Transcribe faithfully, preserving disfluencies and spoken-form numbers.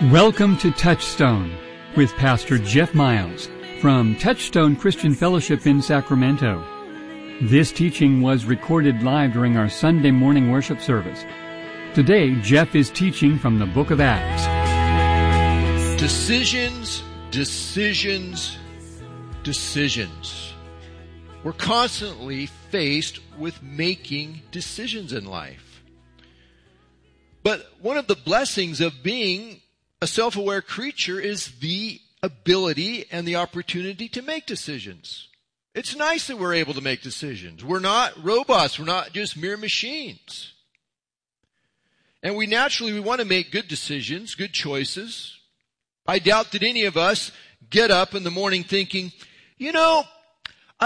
Welcome to Touchstone with Pastor Jeff Miles from Touchstone Christian Fellowship in Sacramento. This teaching was recorded live during our Sunday morning worship service. Today, Jeff is teaching from the book of Acts. Decisions, decisions, decisions. We're constantly faced with making decisions in life. But one of the blessings of being a self-aware creature is the ability and the opportunity to make decisions. It's nice that we're able to make decisions. We're not robots. We're not just mere machines. And we naturally, we want to make good decisions, good choices. I doubt that any of us get up in the morning thinking, you know,